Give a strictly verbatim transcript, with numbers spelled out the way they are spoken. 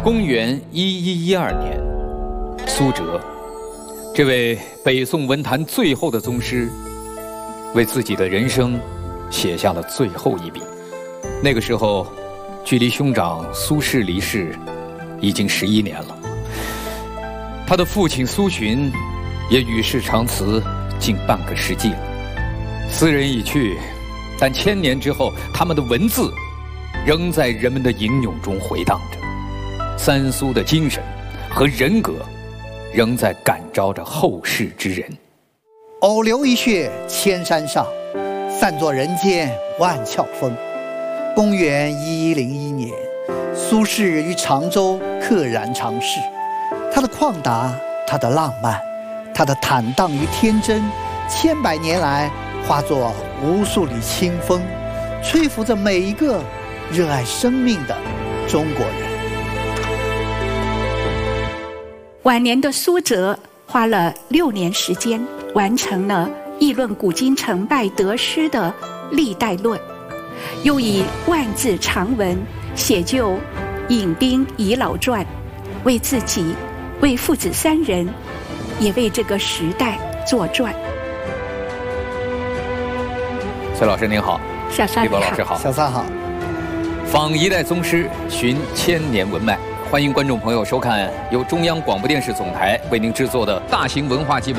公元一一一二年，苏辙，这位北宋文坛最后的宗师，为自己的人生写下了最后一笔。那个时候，距离兄长苏轼离世已经十一年了。他的父亲苏洵也与世长辞近半个世纪了。斯人已去，但千年之后，他们的文字仍在人们的吟咏中回荡着。三苏的精神和人格，仍在感召着后世之人。 偶留一穴千山上，散作人间万窍风。公元一一零一年，苏轼于常州溘然长逝。他的旷达，他的浪漫，他的坦荡与天真，千百年来化作无数缕清风，吹拂着每一个热爱生命的中国人。 晚年的苏辙花了六年时间，完成了议论古今成败得失的历代论，又以万字长文写就《引兵遗老传》，为自己、为父子三人，也为这个时代作传。 崔老师您好， 小沙李博老师好， 小三好。 访一代宗师，寻千年文脉。欢迎观众朋友收看由中央广播电视总台为您制作的大型文化纪录